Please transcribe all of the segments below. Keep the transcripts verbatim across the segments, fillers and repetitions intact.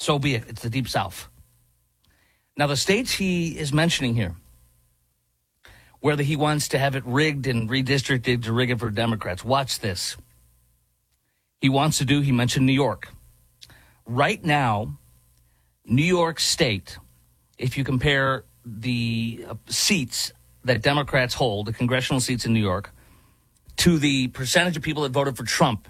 So be it. It's the Deep South. Now, the states he is mentioning here, whether he wants to have it rigged and redistricted to rig it for Democrats, watch this. He wants to do, he mentioned New York. Right now, New York State, if you compare the uh, seats that Democrats hold, the congressional seats in New York, to the percentage of people that voted for Trump,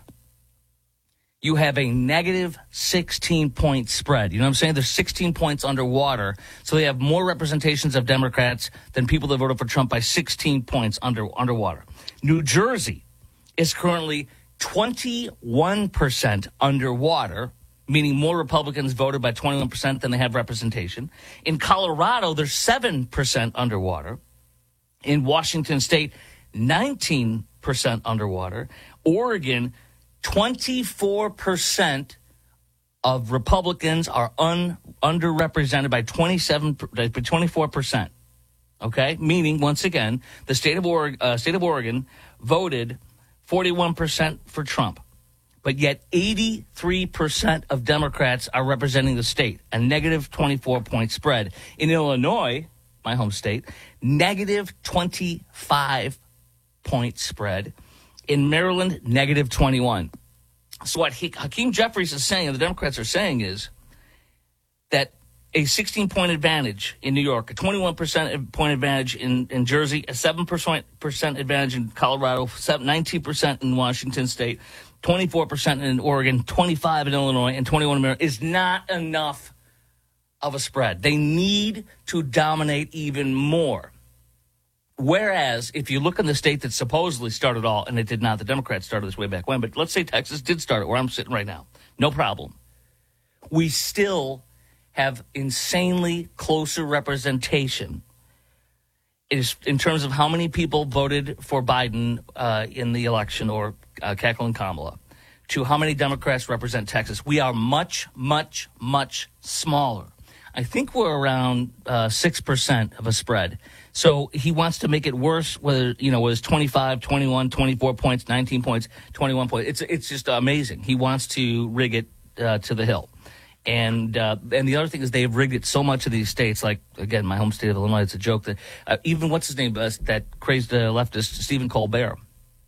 you have a negative sixteen-point spread. You know what I'm saying? There's sixteen points underwater, so they have more representations of Democrats than people that voted for Trump by sixteen points under underwater. New Jersey is currently twenty-one percent underwater, meaning more Republicans voted by twenty-one percent than they have representation. In Colorado, they're seven percent underwater. In Washington State, nineteen percent underwater. Oregon, twenty-four percent of Republicans are un, underrepresented by twenty-seven, by twenty-four percent. Okay? Meaning, once again, the state of, Oregon, uh, state of Oregon voted forty-one percent for Trump. But yet eighty-three percent of Democrats are representing the state, a negative twenty-four point spread. In Illinois, my home state, negative twenty-five point spread. In Maryland, negative twenty-one. So what Hakeem Jeffries is saying, and the Democrats are saying, is that a sixteen-point advantage in New York, a twenty-one percent point advantage in, in Jersey, a seven percent advantage in Colorado, nineteen percent in Washington State, twenty-four percent in Oregon, twenty-five in Illinois, and twenty-one in Maryland is not enough of a spread. They need to dominate even more. Whereas, if you look in the state that supposedly started all, and it did not, the Democrats started this way back when, but let's say Texas did start it where I'm sitting right now. No problem. We still have insanely closer representation is in terms of how many people voted for Biden uh, in the election, or uh, Kathleen Kamala, to how many Democrats represent Texas. We are much, much, much smaller. I think we're around uh, six percent of a spread. So he wants to make it worse, whether, you know, whether it's twenty-five, twenty-one, twenty-four points, nineteen points, twenty-one points. It's it's just amazing. He wants to rig it uh, to the hill. And uh, and the other thing is they've rigged it so much of these states, like, again, my home state of Illinois, it's a joke that uh, even, what's his name, uh, that crazed uh, leftist, Stephen Colbert.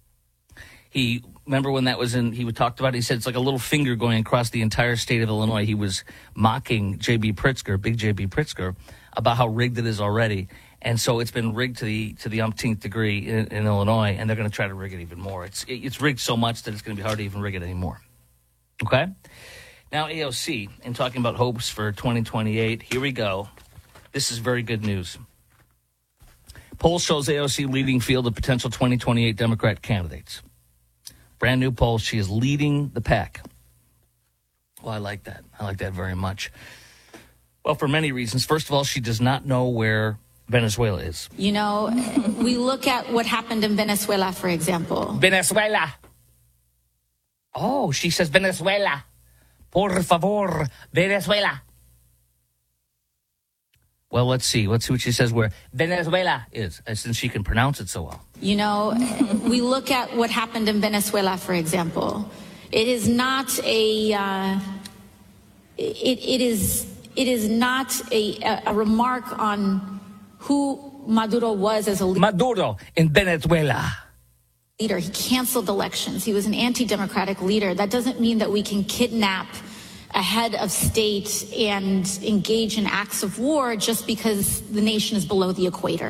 He, remember when that was in, he talked about it, he said it's like a little finger going across the entire state of Illinois. He was mocking J B. Pritzker, big J B. Pritzker, about how rigged it is already. And so it's been rigged to the to the umpteenth degree in, in Illinois, and they're going to try to rig it even more. It's it's rigged so much that it's going to be hard to even rig it anymore. Okay? Now, A O C, and talking about hopes for twenty twenty-eight, here we go. This is very good news. Poll shows A O C leading field of potential twenty twenty-eight Democrat candidates. Brand new poll. She is leading the pack. Well, I like that. I like that very much. Well, for many reasons. First of all, she does not know where Venezuela is. You know, we look at what happened in Venezuela, for example. Venezuela. Oh, she says Venezuela. Por favor, Venezuela. Well, let's see. Let's see what she says where Venezuela is, since she can pronounce it so well. You know, we look at what happened in Venezuela, for example. It is not a, uh, it, it is, it is not a, a remark on who Maduro was as a leader. Maduro in Venezuela. Leader. He canceled elections. He was an anti-democratic leader. That doesn't mean that we can kidnap a head of state and engage in acts of war just because the nation is below the equator.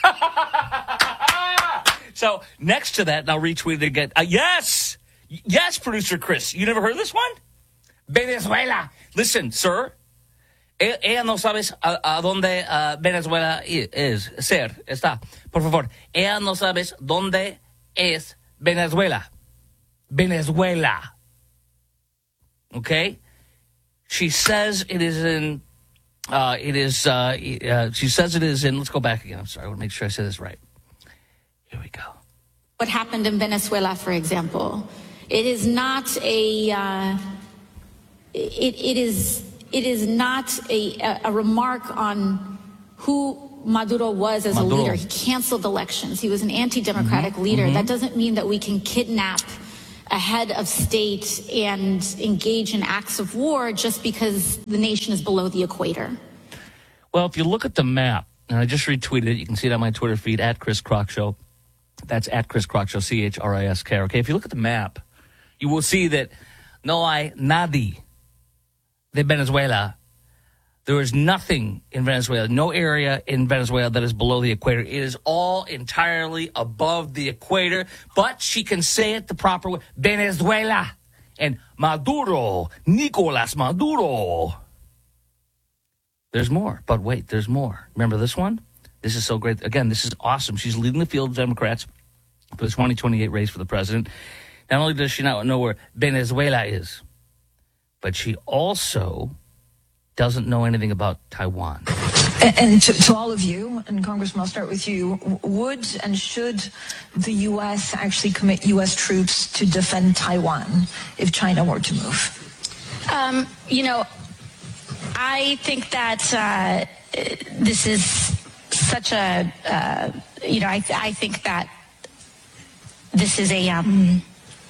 So next to that, and I'll retweet it again. Uh, yes! Yes, producer Chris. You never heard this one? Venezuela. Listen, sir. Ella no sabes a, a dónde uh, Venezuela es. Ser, está. Por favor. Ella no sabes dónde es Venezuela. Venezuela. Okay? She says it is in, uh, it is, uh, uh, she says it is in, let's go back again. I'm sorry. I want to make sure I say this right. Here we go. What happened in Venezuela, for example. It is not a, uh, it, it is, it is not a, a remark on who Maduro was as Maduro. a leader. He canceled elections. He was an anti-democratic mm-hmm. leader. Mm-hmm. That doesn't mean that we can kidnap a head of state and engage in acts of war just because the nation is below the equator. Well, if you look at the map, and I just retweeted it, you can see it on my Twitter feed, at Chris Crock Show. That's at Chris Crock Show, C H R I S K. Okay, if you look at the map, you will see that no hay nadie de Venezuela. There is nothing in Venezuela, no area in Venezuela that is below the equator. It is all entirely above the equator, but she can say it the proper way. Venezuela and Maduro, Nicolas Maduro. There's more, but wait, there's more. Remember this one? This is so great. Again, this is awesome. She's leading the field of Democrats for the twenty twenty-eight race for the president. Not only does she not know where Venezuela is, but she also doesn't know anything about Taiwan. And, and to, to all of you, and Congressman, I'll start with you, would and should the U S actually commit U S troops to defend Taiwan if China were to move? Um, you know, I think that uh, this is such a, uh, you know, I, th- I think that this is a... Um,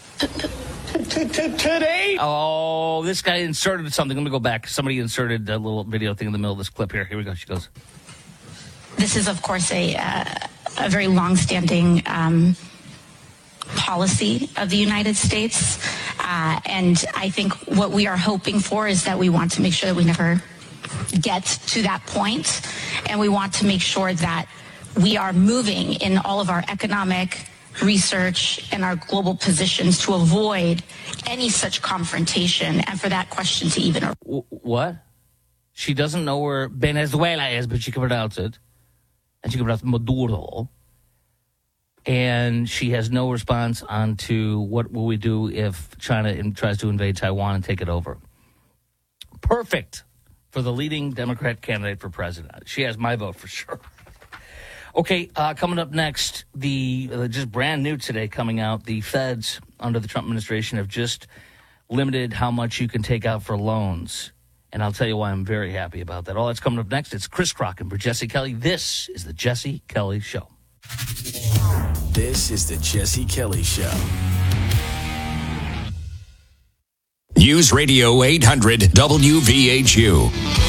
Today? Oh, this guy inserted something. Let me go back. Somebody inserted a little video thing in the middle of this clip here. Here we go. She goes. This is, of course, a, uh, a very long-standing um, policy of the United States. Uh, and I think what we are hoping for is that we want to make sure that we never get to that point. And we want to make sure that we are moving in all of our economic research and our global positions to avoid any such confrontation and for that question to even... What? She doesn't know where Venezuela is, but she can pronounce it. And she can pronounce Maduro. And she has no response on to what will we do if China in, tries to invade Taiwan and take it over. Perfect for the leading Democrat candidate for president. She has my vote for sure. Okay, uh, coming up next, the uh, just brand new today coming out, the feds under the Trump administration have just limited how much you can take out for loans. And I'll tell you why I'm very happy about that. All that's coming up next. It's Chris Crock and for Jesse Kelly. This is the Jesse Kelly Show. This is the Jesse Kelly Show. News Radio eight hundred W V H U.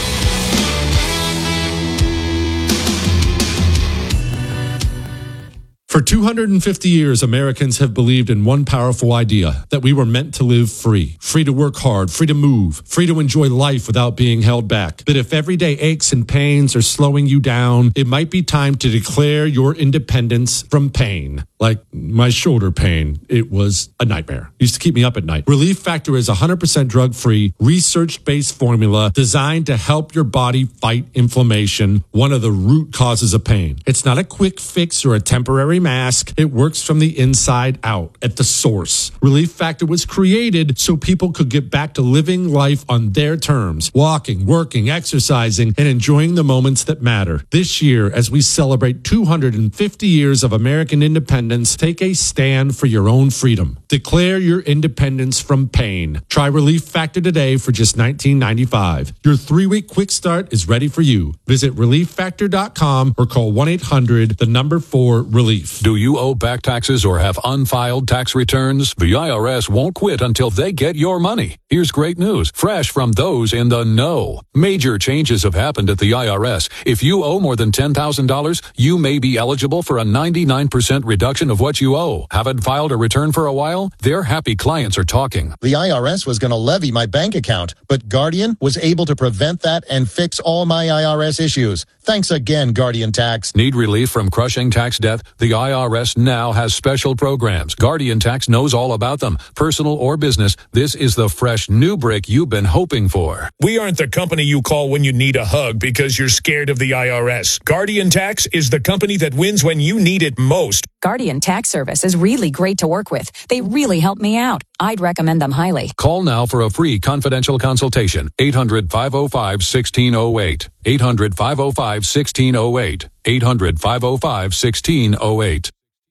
For two hundred fifty years, Americans have believed in one powerful idea, that we were meant to live free. Free to work hard, free to move, free to enjoy life without being held back. But if everyday aches and pains are slowing you down, it might be time to declare your independence from pain. Like my shoulder pain. It was a nightmare. It used to keep me up at night. Relief Factor is a one hundred percent drug-free, research-based formula designed to help your body fight inflammation, one of the root causes of pain. It's not a quick fix or a temporary mask. It works from the inside out at the source. Relief Factor was created so people could get back to living life on their terms, walking, working, exercising, and enjoying the moments that matter. This year, as we celebrate two hundred fifty years of American independence, take a stand for your own freedom. Declare your independence from pain. Try Relief Factor today for just nineteen ninety-five dollars. Your three-week quick start is ready for you. Visit relief factor dot com or call one eight hundred, the number four, relief. Do you owe back taxes or have unfiled tax returns? The I R S won't quit until they get your money. Here's great news, fresh from those in the know. Major changes have happened at the I R S. If you owe more than ten thousand dollars, you may be eligible for a ninety-nine percent reduction of what you owe. Haven't filed a return for a while? Their happy clients are talking. The I R S was going to levy my bank account, but Guardian was able to prevent that and fix all my I R S issues. Thanks again, Guardian Tax. Need relief from crushing tax debt? The I R S now has special programs. Guardian Tax knows all about them. Personal or business, this is the fresh new brick you've been hoping for. We aren't the company you call when you need a hug because you're scared of the I R S. Guardian Tax is the company that wins when you need it most. Guardian Tax Service is really great to work with. They really help me out. I'd recommend them highly. Call now for a free confidential consultation. eight hundred, five oh five, one six oh eight. eight hundred, five oh five, one six oh eight. eight hundred, five oh five, one six oh eight.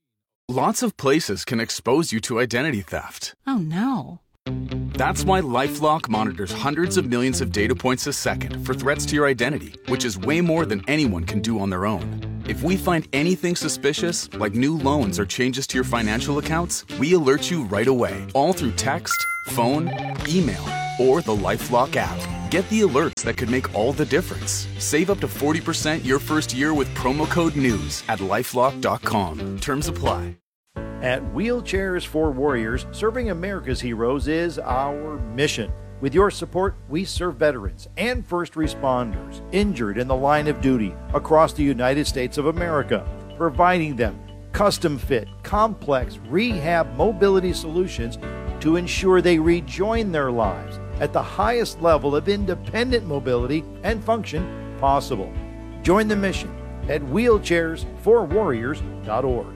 Lots of places can expose you to identity theft. Oh, no. That's why LifeLock monitors hundreds of millions of data points a second for threats to your identity, which is way more than anyone can do on their own. If we find anything suspicious, like new loans or changes to your financial accounts, we alert you right away, all through text, phone, email, or the LifeLock app. Get the alerts that could make all the difference. Save up to forty percent your first year with promo code NEWS at lifelock dot com. Terms apply. At Wheelchairs for Warriors, serving America's heroes is our mission. With your support, we serve veterans and first responders injured in the line of duty across the United States of America, providing them custom-fit, complex rehab mobility solutions to ensure they rejoin their lives at the highest level of independent mobility and function possible. Join the mission at wheelchairs for warriors dot org.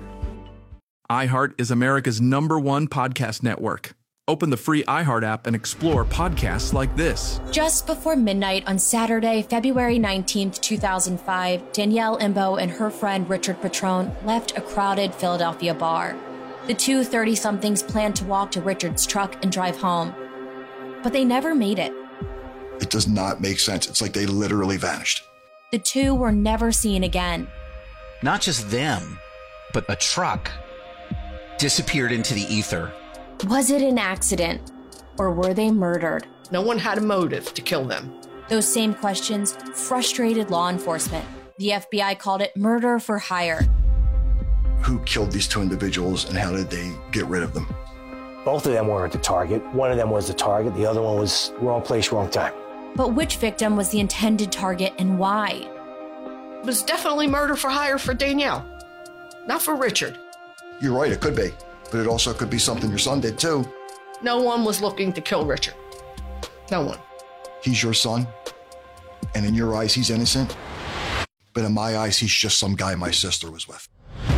iHeart is America's number one podcast network. Open the free iHeart app and explore podcasts like this. Just before midnight on Saturday, February nineteenth, two thousand five, Danielle Imbo and her friend Richard Petrone left a crowded Philadelphia bar. The two thirty-somethings planned to walk to Richard's truck and drive home, but they never made it. It does not make sense. It's like they literally vanished. The two were never seen again. Not just them, but a truck disappeared into the ether. Was it an accident, or were they murdered? No one had a motive to kill them. Those same questions frustrated law enforcement. The F B I called it murder for hire. Who killed these two individuals and how did they get rid of them? Both of them weren't the target. One of them was the target. The other one was wrong place, wrong time. But which victim was the intended target and why? It was definitely murder for hire for Danielle, not for Richard. You're right, it could be. But it also could be something your son did too. No one was looking to kill Richard. No one. He's your son, and in your eyes, he's innocent. But in my eyes, he's just some guy my sister was with.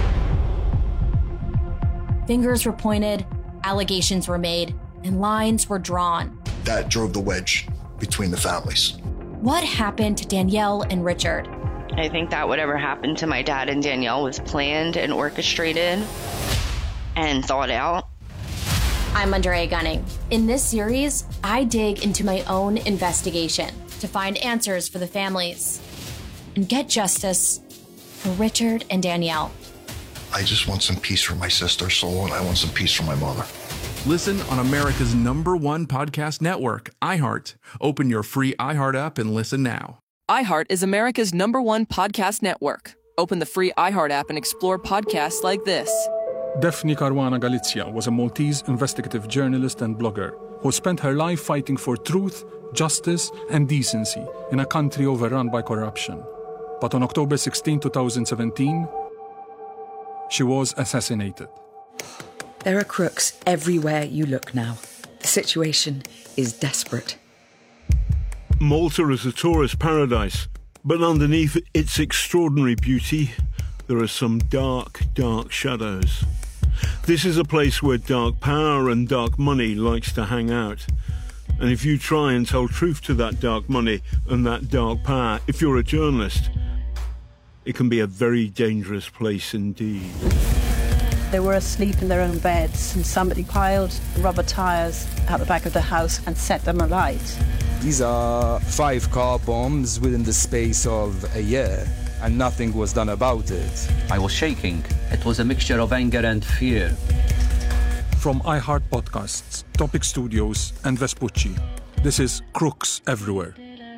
Fingers were pointed, allegations were made, and lines were drawn. That drove the wedge between the families. What happened to Danielle and Richard? I think that whatever happened to my dad and Danielle was planned and orchestrated and thought out. I'm Andrea Gunning. In this series, I dig into my own investigation to find answers for the families and get justice for Richard and Danielle. I just want some peace for my sister's soul, and I want some peace for my mother. Listen on America's number one podcast network, iHeart. Open your free iHeart app and listen now. iHeart is America's number one podcast network. Open the free iHeart app and explore podcasts like this. Daphne Caruana Galizia was a Maltese investigative journalist and blogger who spent her life fighting for truth, justice, and decency in a country overrun by corruption. But on October sixteenth, twenty seventeen, she was assassinated. There are crooks everywhere you look now. The situation is desperate. Malta is a tourist paradise, but underneath its extraordinary beauty, there are some dark, dark shadows. This is a place where dark power and dark money likes to hang out. And if you try and tell truth to that dark money and that dark power, if you're a journalist, it can be a very dangerous place indeed. They were asleep in their own beds and somebody piled rubber tyres out the back of the house and set them alight. These are five car bombs within the space of a year, and nothing was done about it. I was shaking. It was a mixture of anger and fear. From iHeart Podcasts, Topic Studios, and Vespucci, this is Crooks Everywhere.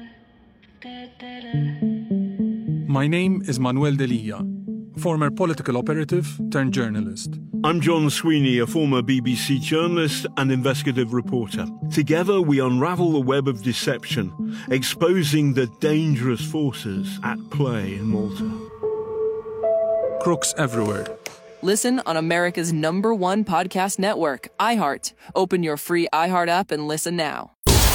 My name is Manuel Delia, former political operative turned journalist. I'm John Sweeney, a former B B C journalist and investigative reporter. Together, we unravel the web of deception, exposing the dangerous forces at play in Malta. Crooks Everywhere. Listen on America's number one podcast network, iHeart. Open your free iHeart app and listen now.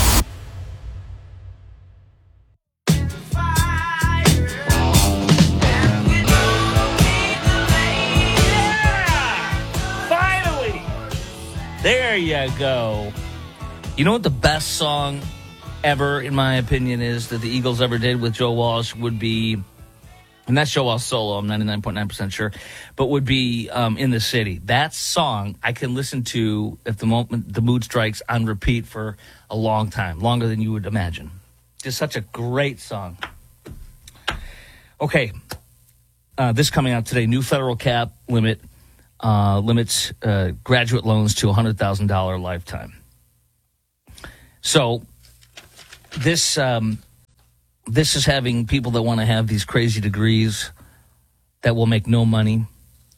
There you go. You know what the best song ever, in my opinion, is that the Eagles ever did with Joe Walsh would be, and that's Joe Walsh solo, I'm ninety-nine point nine percent sure, but would be um, In the City. That song I can listen to, if the moment the mood strikes, on repeat for a long time, longer than you would imagine. Just such a great song. Okay. uh, this coming out today, new federal cap limit uh, limits uh, graduate loans to one hundred thousand dollars lifetime. So this um, this is having people that want to have these crazy degrees that will make no money.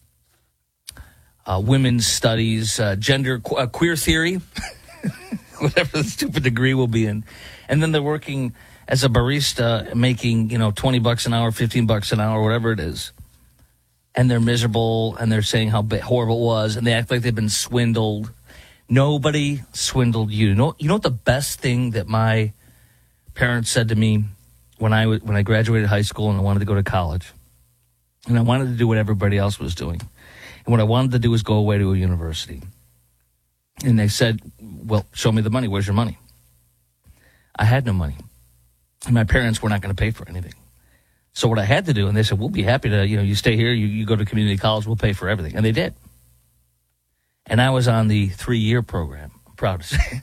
Uh, women's studies, uh, gender, qu- uh, queer theory, whatever the stupid degree will be in. And then they're working as a barista, making, you know, twenty bucks an hour, fifteen bucks an hour, whatever it is. And they're miserable, and they're saying how horrible it was, and they act like they've been swindled. Nobody swindled you. You know, you know what the best thing that my parents said to me when I, w- when I graduated high school and I wanted to go to college? And I wanted to do what everybody else was doing. And what I wanted to do was go away to a university. And they said, well, show me the money. Where's your money? I had no money. And my parents were not going to pay for anything. So what I had to do, and they said, we'll be happy to, you know, you stay here, you, you go to community college, we'll pay for everything. And they did. And I was on the three-year program. I'm proud to say.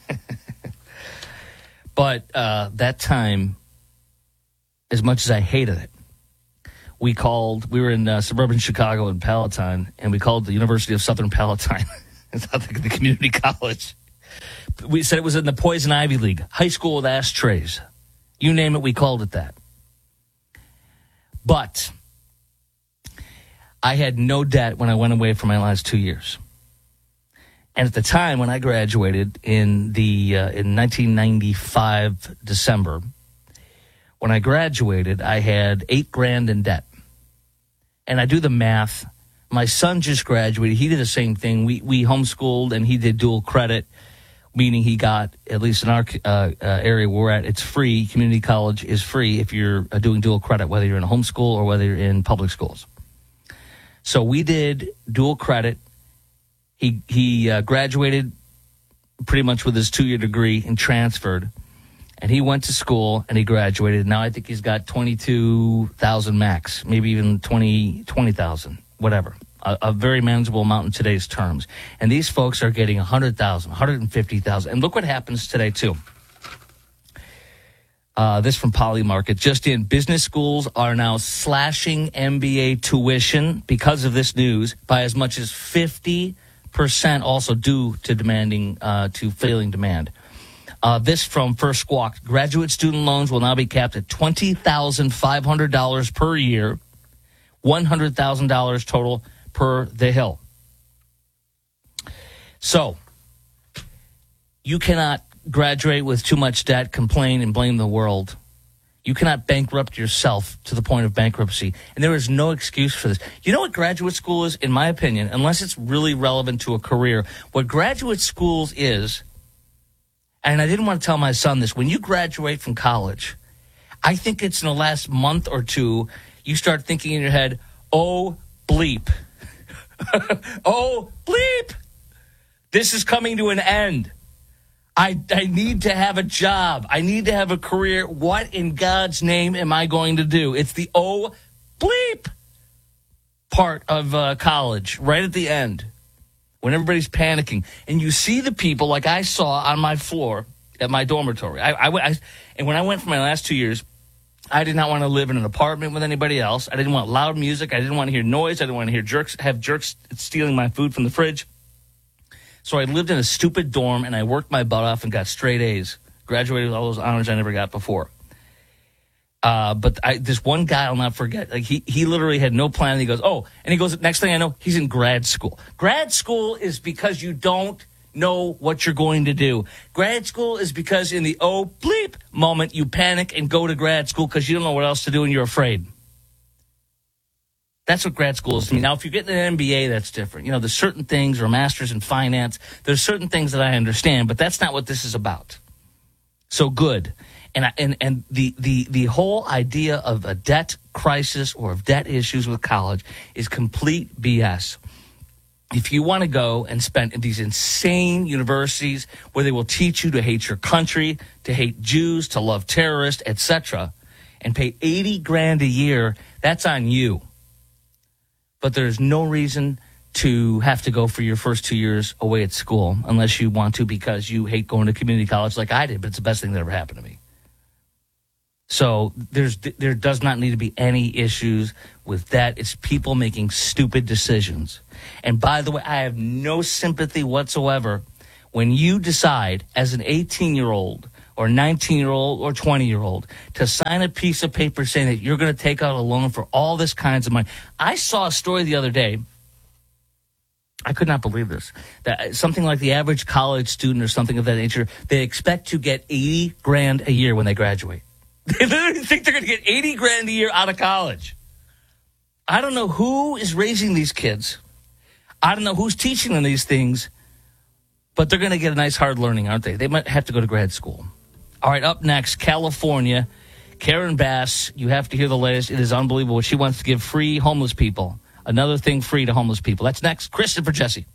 But uh, that time, as much as I hated it, we called, we were in uh, suburban Chicago in Palatine, and we called the University of Southern Palatine. It's not the, the community college. We said it was in the Poison Ivy League, high school with ashtrays. You name it, we called it that. But I had no debt when I went away for my last two years. And at the time when I graduated in the uh, in nineteen ninety-five, December, when I graduated, I had eight grand in debt. And I do the math. My son just graduated. He did the same thing. We we homeschooled, and he did dual credit, meaning he got, at least in our uh, uh, area where we're at, it's free. Community college is free if you're uh, doing dual credit, whether you're in a homeschool or whether you're in public schools. So we did dual credit. He, he uh, graduated pretty much with his two-year degree and transferred. And he went to school, and he graduated. Now I think he's got twenty-two thousand max, maybe even twenty thousand, whatever. A, a very manageable amount in today's terms. And these folks are getting one hundred thousand, one hundred fifty thousand. And look what happens today, too. Uh, this from Polymarket. Just in, business schools are now slashing M B A tuition because of this news by as much as fifty percent, also due to demanding, uh, to failing demand. Uh, this from First Squawk. Graduate student loans will now be capped at twenty thousand five hundred dollars per year, one hundred thousand dollars total per the Hill. So, you cannot graduate with too much debt, complain, and blame the world. You cannot bankrupt yourself to the point of bankruptcy. And there is no excuse for this. You know what graduate school is, in my opinion, unless it's really relevant to a career? What graduate schools is, and I didn't want to tell my son this, when you graduate from college, I think it's in the last month or two, you start thinking in your head, oh, bleep. oh, bleep. This is coming to an end. I, I need to have a job. I need to have a career. What in God's name am I going to do? It's the oh, bleep part of uh, college, right at the end, when everybody's panicking. And you see the people like I saw on my floor at my dormitory. I, I, I, and when I went for my last two years, I did not want to live in an apartment with anybody else. I didn't want loud music. I didn't want to hear noise. I didn't want to hear jerks, have jerks stealing my food from the fridge. So I lived in a stupid dorm, and I worked my butt off and got straight A's. Graduated with all those honors I never got before. Uh, but I, this one guy I'll not forget. Like he, he literally had no plan. And he goes, oh, and he goes, next thing I know, he's in grad school. Grad school is because you don't know what you're going to do. Grad school is because in the oh, bleep moment, you panic and go to grad school because you don't know what else to do and you're afraid. That's what grad school is to me. Now, if you get an M B A, that's different. You know, there's certain things, or a master's in finance, there's certain things that I understand, but that's not what this is about. So good. And I, and and the, the, the whole idea of a debt crisis or of debt issues with college is complete B S. If you want to go and spend in these insane universities where they will teach you to hate your country, to hate Jews, to love terrorists, et cetera, and pay eighty grand a year, that's on you. But there's no reason to have to go for your first two years away at school unless you want to because you hate going to community college like I did, but it's the best thing that ever happened to me. So there's there does not need to be any issues with that. It's people making stupid decisions. And by the way, I have no sympathy whatsoever when you decide as an eighteen-year-old or nineteen-year-old or twenty-year-old to sign a piece of paper saying that you're going to take out a loan for all this kinds of money. I saw a story the other day. I could not believe this. That something like the average college student or something of that nature, they expect to get eighty grand a year when they graduate. They literally think they're going to get eighty grand a year out of college. I don't know who is raising these kids. I don't know who's teaching them these things, but they're going to get a nice hard learning, aren't they? They might have to go to grad school. All right, up next, California. Karen Bass, you have to hear the latest. It is unbelievable. She wants to give free homeless people. Another thing free to homeless people. That's next. Kristen for Jesse.